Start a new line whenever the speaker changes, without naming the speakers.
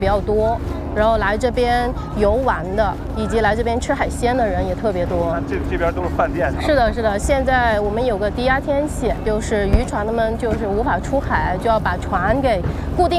比较多，然后来这边游玩的，以及来这边吃海鲜的人也特别多。
这边都是饭店。
是的，是的。现在我们有个低压天气，就是渔船他们就是无法出海，就要把船给固定